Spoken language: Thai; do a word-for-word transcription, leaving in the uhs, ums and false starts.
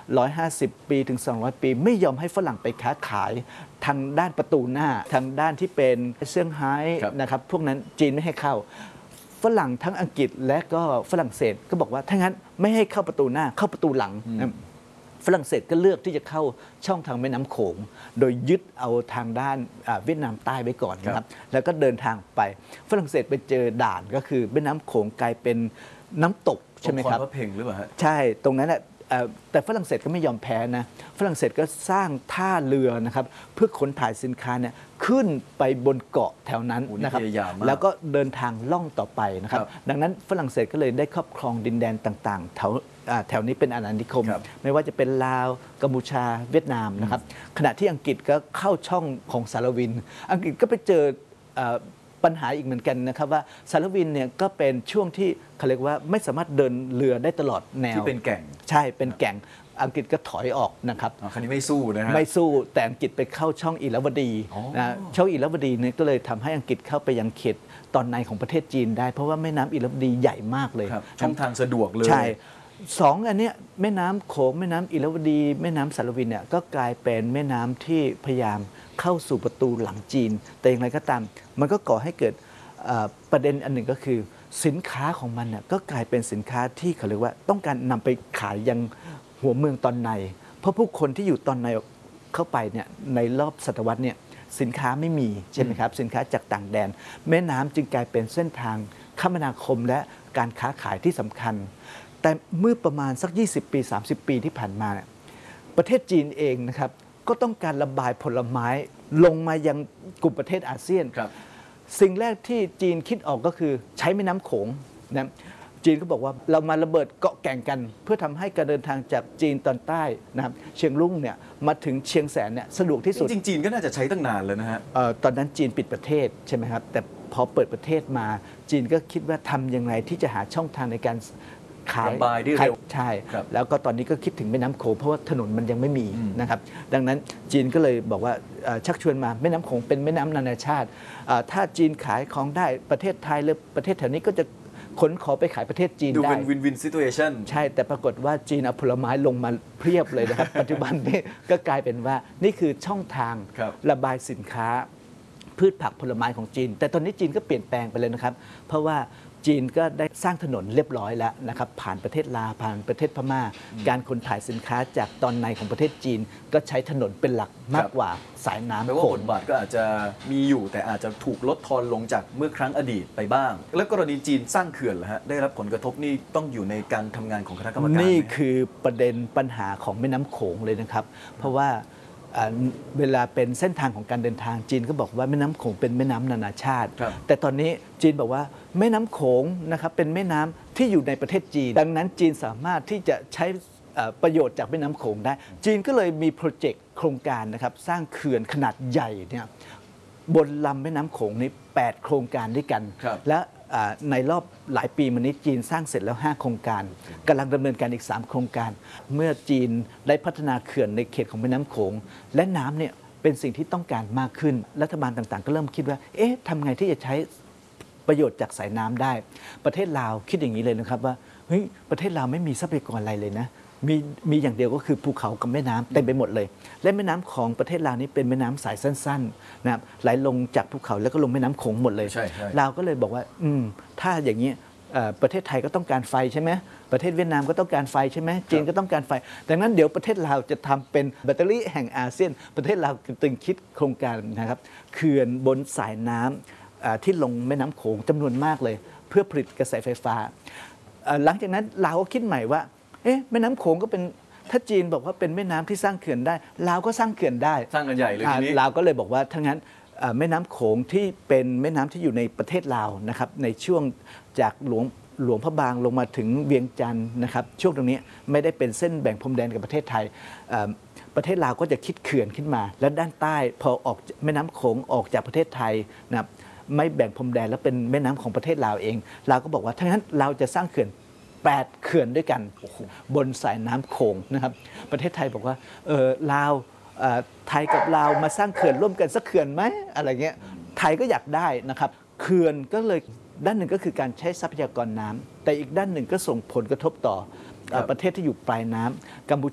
หนึ่งร้อยห้าสิบปีถึงสองร้อยปีไม่ยอมให้ฝรั่งไปค้าขายทางด้านประตูหน้าทางด้านที่เป็นเซี่ยงไฮ้นะครับพวกนั้นจีนไม่ให้เข้าฝรั่งทั้งอังกฤษและก็ฝรั่งเศสก็บอกว่าถ้างั้นไม่ให้เข้าประตูหน้าเข้าประตูหลังนะฝรั่งเศสก็เลือกที่จะเข้าช่องทางแม่น้ำโขงโดยยึดเอาทางด้านเวียดนามใต้ไว้ก่อนนะครับแล้วก็เดินทางไปฝรั่งเศสไปเจอด่านก็คือแม่น้ำโขงกลายเป็นน้ำตกใช่ไหมครับพระเพ่งหรือเปล่าฮะใช่ตรงนั้นแหละแต่ฝรั่งเศสก็ไม่ยอมแพ้นะฝรั่งเศสก็สร้างท่าเรือนะครับเพื่อขนถ่ายสินค้าเนี่ยขึ้นไปบนเกาะแถวนั้นนะครับแล้วก็เดินทางล่องต่อไปนะครับดังนั้นฝรั่งเศสก็เลยได้ครอบครองดินแดนต่างๆแถวแถวนี้เป็นอาณานิคมไม่ว่าจะเป็นลาวกัมพูชาเวียดนามนะครับขณะที่อังกฤษก็เข้าช่องของสารวินอังกฤษก็ไปเจอปัญหาอีกเหมือนกันนะครับว่าสารวินเนี่ยก็เป็นช่วงที่เขาเรียกว่าไม่สามารถเดินเรือได้ตลอดแนวที่เป็นแก่งใช่เป็นแก่งอังกฤษก็ถอยออกนะครับคราวนี้ไม่สู้นะฮะไม่สู้แต่อังกฤษไปเข้าช่องอิรวดีนะช่องอิรวดีเนี่ยก็เลยทำให้อังกฤษเข้าไปยังเขตตอนในของประเทศจีนได้เพราะว่าแม่น้ำอิรวดีใหญ่มากเลยช่องทางสะดวกเลยใช่สองอันเนี้ยแม่น้ำโขงแม่น้ำอิรวดีแม่น้ำสารวินเนี่ยก็กลายเป็นแม่น้ำที่พยายามเข้าสู่ประตูหลังจีนแต่อย่างไรก็ตามมันก็ก่อให้เกิดประเด็นอันหนึ่งก็คือสินค้าของมันเนี่ยก็กลายเป็นสินค้าที่เขาเรียกว่าต้องการนำไปขายยังหัวเมืองตอนในเพราะผู้คนที่อยู่ตอนในเข้าไปเนี่ยในรอบศตวรรษเนี่ยสินค้าไม่มีใช่ไหมครับสินค้าจากต่างแดนแม่น้ำจึงกลายเป็นเส้นทางคมนาคมและการค้าขายที่สำคัญแต่เมื่อประมาณสักยี่สิบปีสามสิบปีที่ผ่านมาเนี่ยประเทศจีนเองนะครับก็ต้องการระบายผลไม้ลงมายังกลุ่มประเทศอาเซียนสิ่งแรกที่จีนคิดออกก็คือใช้แม่น้ำโขงนะจีนก็บอกว่าเรามาระเบิดเกาะแก่งกันเพื่อทำให้การเดินทางจากจีนตอนใต้นะครับเชียงรุ่งเนี่ยมาถึงเชียงแสนเนี่ยสะดวกที่สุดจริงจีนก็น่าจะใช้ตั้งนานเลยนะฮะตอนนั้นจีนปิดประเทศใช่ไหมครับแต่พอเปิดประเทศมาจีนก็คิดว่าทำยังไงที่จะหาช่องทางในการขายบายได้เร็วใช่แล้วก็ตอนนี้ก็คิดถึงแม่น้ำโขงเพราะว่าถนนมันยังไม่มีนะครับดังนั้นจีนก็เลยบอกว่าชักชวนมาแม่น้ำโขงเป็นแม่น้ำนานาชาติถ้าจีนขายของได้ประเทศไทยหรือประเทศแถวนี้ก็จะขนของไปขายประเทศจีนได้ดูเป็นวินวินซิทูเอชั่นใช่แต่ปรากฏว่าจีนเอาผลไม้ลงมาเพียบเลยนะครับ ปัจจุบันนี้ก็กลายเป็นว่านี่คือช่องทางระบายสินค้าพืชผักผลไม้ของจีนแต่ตอนนี้จีนก็เปลี่ยนแปลงไปเลยนะครับเพราะว่าจีนก็ได้สร้างถนนเรียบร้อยแล้วนะครับผ่านประเทศลาวผ่านประเทศพม่าการขนถ่ายสินค้าจากตอนในของประเทศจีนก็ใช้ถนนเป็นหลักมากกว่าสายน้ำแปลว่าบทบาทก็อาจจะมีอยู่แต่อาจจะถูกลดทอนลงจากเมื่อครั้งอดีตไปบ้างแล้วกรณีจีนสร้างเขื่อนล่ะฮะได้รับผลกระทบนี่ต้องอยู่ในการทำงานของคณะกรรมการนี่คือประเด็นปัญหาของแม่น้ำโขงเลยนะครับเพราะว่าเวลาเป็นเส้นทางของการเดินทางจีนก็บอกว่าแม่น้ำโขงเป็นแม่น้ำนานาชาติแต่ตอนนี้จีนบอกว่าแม่น้ำโขงนะครับเป็นแม่น้ำที่อยู่ในประเทศจีนดังนั้นจีนสามารถที่จะใช้ประโยชน์จากแม่น้ำโขงได้จีนก็เลยมีโปรเจกต์โครงการนะครับสร้างเขื่อนขนาดใหญ่เนี่ยบนลำแม่น้ำโขงนี้แปดโครงการด้วยกันและในรอบหลายปีมานี้จีนสร้างเสร็จแล้วห้าโครงการกำลังดำเนินการอีกสามโครงการเมื่อจีนได้พัฒนาเขื่อนในเขตของแม่น้ำโขงและน้ำเนี่ยเป็นสิ่งที่ต้องการมากขึ้นรัฐบาลต่างๆก็เริ่มคิดว่าเอ๊ะทำไงที่จะใช้ประโยชน์จากสายน้ำได้ประเทศลาวคิดอย่างนี้เลยนะครับว่าเฮ้ยประเทศลาวไม่มีทรัพยากรอะไรเลยนะมีมีอย่างเดียวก็คือภูเขากับแม่น้ำเต็มไปหมดเลยและแม่น้ำของประเทศลาวนี้เป็นแม่น้ำสายสั้นๆนะครับไหลลงจากภูเขาแล้วก็ลงแม่น้ำโขงหมดเลยลาวก็เลยบอกว่าอืมถ้าอย่างนี้ประเทศไทยก็ต้องการไฟใช่ไหมประเทศเวียดนามก็ต้องการไฟใช่ไหมจีนก็ต้องการไฟดังนั้นเดี๋ยวประเทศลาวจะทำเป็นแบตเตอรี่แห่งอาเซียนประเทศลาวตึงคิดโครงการนะครับเขื่อนบนสายน้ำที่ลงแม่น้ำโขงจำนวนมากเลยเพื่อผลิตกระแสไฟฟ้าหลังจากนั้นลาวก็คิดใหม่ว่าเอ๊ะแม่น้ำโขงก็เป็นถ้าจีนบอกว่าเป็นแม่น้ำที่สร้างเขื่อนได้ลาวก็สร้างเขื่อนได้สร้างกันใหญ่เลยทีนี้ลาวก็เลยบอกว่าถ้างั้นแม่น้ำโขงที่เป็นแม่น้ำที่อยู่ในประเทศลาวนะครับในช่วงจากหลวงหลวงพระบางลงมาถึงเวียงจันทร์นะครับช่วงตรงนี้ไม่ได้เป็นเส้นแบ่งพรมแดนกับประเทศไทยประเทศลาวก็จะคิดเขื่อนขึ้นมาและด้านใต้พอออกแม่น้ำโขงออกจากประเทศไทยนะครับไม่แบ่งพรมแดนแล้วเป็นแม่น้ำของประเทศลาวเองลาวก็บอกว่าถ้างั้นเราจะสร้างเขื่อนแปดเขื่อนด้วยกันบนสายน้ำโขงนะครับประเทศไทยบอกว่าเออลาวไทยกับลาวมาสร้างเขื่อนร่วมกันสักเขื่อนไหมอะไรเงี้ยไทยก็อยากได้นะครับเขื่อนก็เลยด้านหนึ่งก็คือการใช้ทรัพยากรน้ำแต่อีกด้านหนึ่งก็ส่งผลกระทบต่อประเทศที่อยู่ปลายน้ำกัมพู